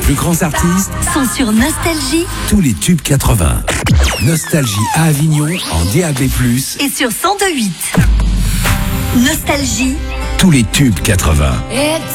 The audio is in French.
plus grands artistes sont sur Nostalgie. Tous les tubes 80. Nostalgie à Avignon en DAB+. Et sur 102.8. Nostalgie. Tous les tubes 80.